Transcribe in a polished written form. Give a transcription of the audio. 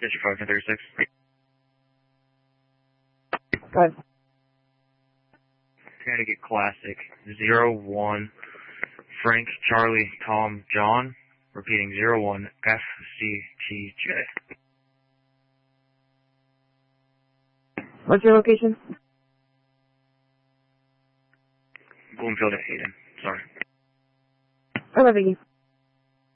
District 536. Go ahead. Connecticut Classic 01 Frank Charlie Tom John. Repeating 01 FCTJ. What's your location? Bloomfield at Hayden. Sorry. I love you.